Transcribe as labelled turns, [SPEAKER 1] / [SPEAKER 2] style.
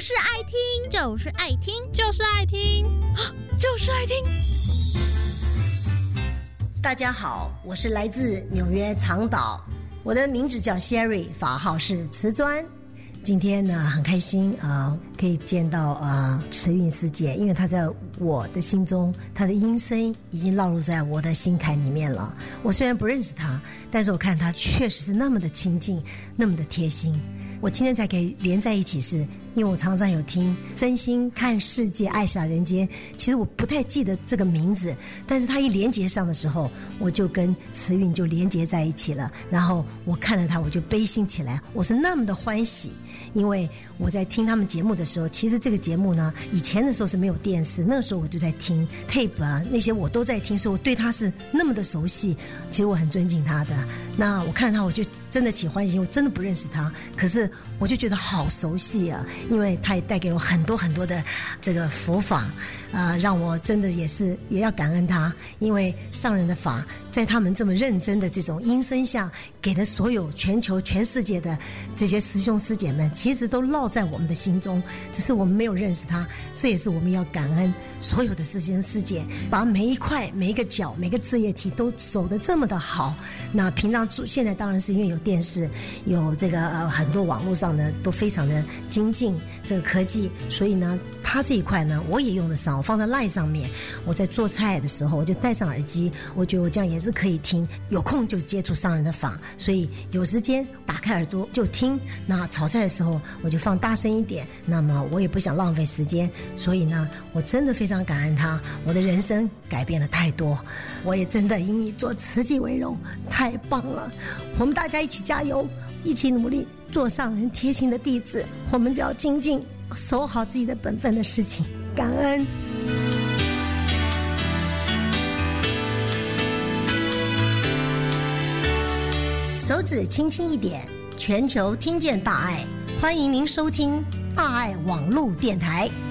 [SPEAKER 1] 就是爱听，就是爱听，
[SPEAKER 2] 就是爱听，
[SPEAKER 1] 就是爱听。
[SPEAKER 3] 大家好，我是来自纽约长岛，我的名字叫 Sherry， 法号是瓷砖。今天呢很开心可以见到慈韵师姐，因为她在我的心中，她的音声已经烙入在我的心坎里面了。我虽然不认识她，但是我看她确实是那么的亲近，那么的贴心。我今天才可以连在一起，是因为我常常有听真心看世界爱洒人间，其实我不太记得这个名字，但是他一连结上的时候，我就跟慈韵就连结在一起了，然后我看了他我就悲心起来，我是那么的欢喜。因为我在听他们节目的时候，其实这个节目呢以前的时候是没有电视，那个时候我就在听 tape 那些我都在听，所以我对他是那么的熟悉，其实我很尊敬他的。那我看到他我就真的起欢喜，我真的不认识他，可是我就觉得好熟悉啊，因为他也带给我很多很多的这个佛法，让我真的也要感恩他，因为上人的法在他们这么认真的这种音声下，给了所有全球全世界的这些师兄师姐们，其实都烙在我们的心中，只是我们没有认识他。这也是我们要感恩所有的师兄师姐，把每一块每一个角每个字业体都守得这么的好。那平常现在当然是因为有电视，有这个很多网络上的都非常的精进这个科技，所以呢他这一块呢我也用得上，我放在 LINE 上面，我在做菜的时候我就戴上耳机，我觉得我这样也是可以听，有空就接触上人的法，所以有时间打开耳朵就听，那炒菜的时候我就放大声一点，那么我也不想浪费时间，所以呢我真的非常感恩他，我的人生改变了太多，我也真的以你做慈济为荣，太棒了。我们大家一起加油，一起努力做上人贴心的弟子，我们就要精进守好自己的本分的事情，感恩。手指轻轻一点，全球听见大爱，欢迎您收听大爱网络电台。